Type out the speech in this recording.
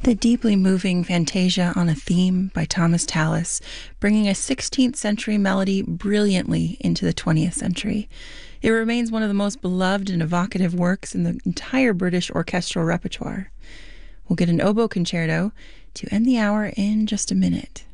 The deeply moving Fantasia on a Theme by Thomas Tallis, bringing a 16th century melody brilliantly into the 20th century. It remains one of the most beloved and evocative works in the entire British orchestral repertoire. We'll get an oboe concerto to end the hour in just a minute.